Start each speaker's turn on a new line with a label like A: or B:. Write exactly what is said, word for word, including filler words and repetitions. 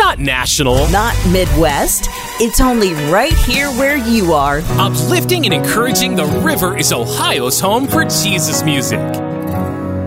A: not national,
B: not Midwest. It's only right here where you are.
A: Uplifting and encouraging, the river is Ohio's home for Jesus music.